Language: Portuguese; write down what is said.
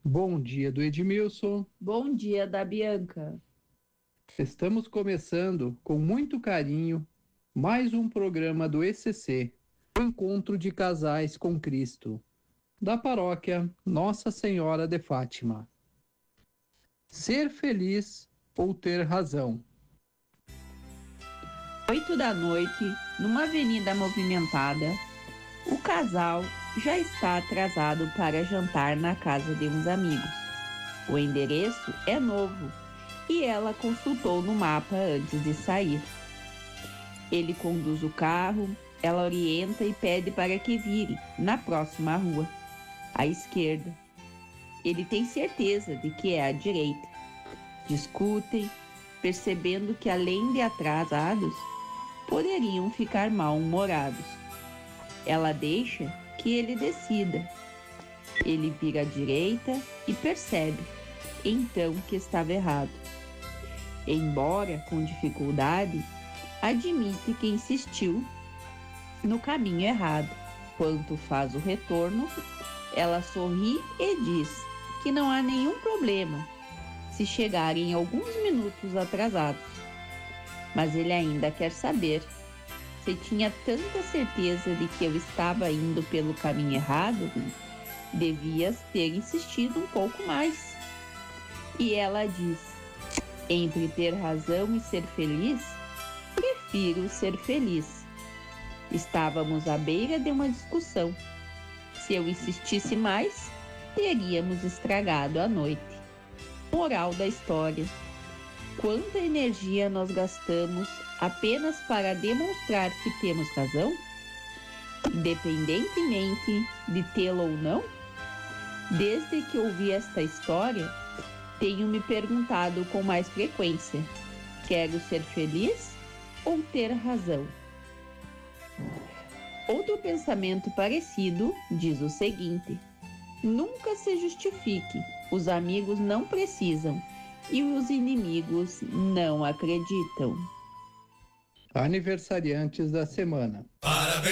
Bom dia do Edmilson. Bom dia da Bianca. Estamos começando com muito carinho mais um programa do ECC, o Encontro de Casais com Cristo, da paróquia Nossa Senhora de Fátima. Ser feliz ou ter razão. 8 da noite, numa avenida movimentada, o casal já está atrasado para jantar na casa de uns amigos. O endereço é novo e ela consultou no mapa antes de sair. Ele conduz o carro, ela orienta e pede para que vire na próxima rua, à esquerda. Ele tem certeza de que é à direita. Discutem, percebendo que além de atrasados, poderiam ficar mal-humorados. Ela deixa que ele decida. Ele vira à direita e percebe, então, que estava errado. Embora com dificuldade, admite que insistiu no caminho errado. Quando faz o retorno, ela sorri e diz que não há nenhum problema se chegarem alguns minutos atrasados. Mas ele ainda quer saber se tinha tanta certeza de que eu estava indo pelo caminho errado, devias ter insistido um pouco mais. E ela diz: entre ter razão e ser feliz, prefiro ser feliz. Estávamos à beira de uma discussão. Se eu insistisse mais, teríamos estragado a noite. Moral da história: quanta energia nós gastamos apenas para demonstrar que temos razão, independentemente de tê-la ou não? Desde que ouvi esta história, tenho me perguntado com mais frequência: quero ser feliz ou ter razão? Outro pensamento parecido diz o seguinte: nunca se justifique, os amigos não precisam e os inimigos não acreditam. Aniversariantes da semana. Parabéns.